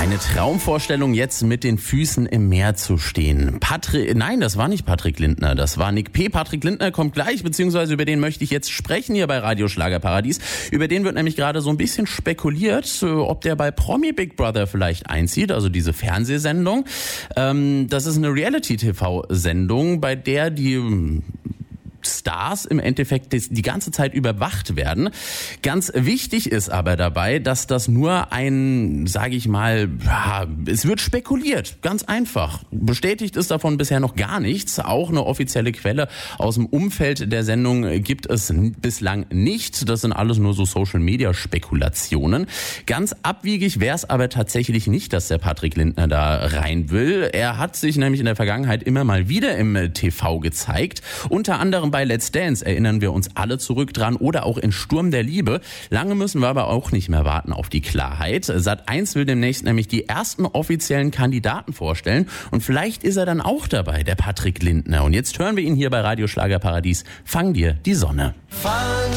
Eine Traumvorstellung, jetzt mit den Füßen im Meer zu stehen. Nein, das war nicht Patrick Lindner, das war Nick P. Patrick Lindner kommt gleich, beziehungsweise über den möchte ich jetzt sprechen hier bei Radio Schlagerparadies. Über den wird nämlich gerade so ein bisschen spekuliert, ob der bei Promi Big Brother vielleicht einzieht, also diese Fernsehsendung. Das ist eine Reality-TV-Sendung, bei der die Stars im Endeffekt die ganze Zeit überwacht werden. Ganz wichtig ist aber dabei, dass das nur sage ich mal, es wird spekuliert, ganz einfach. Bestätigt ist davon bisher noch gar nichts. Auch eine offizielle Quelle aus dem Umfeld der Sendung gibt es bislang nicht. Das sind alles nur so Social-Media-Spekulationen. Ganz abwegig wäre es aber tatsächlich nicht, dass der Patrick Lindner da rein will. Er hat sich nämlich in der Vergangenheit immer mal wieder im TV gezeigt. Unter anderem bei Let's Dance erinnern wir uns alle zurück dran oder auch in Sturm der Liebe. Lange müssen wir aber auch nicht mehr warten auf die Klarheit. Sat.1 will demnächst nämlich die ersten offiziellen Kandidaten vorstellen und vielleicht ist er dann auch dabei, der Patrick Lindner. Und jetzt hören wir ihn hier bei Radio Schlagerparadies. Fang dir die Sonne.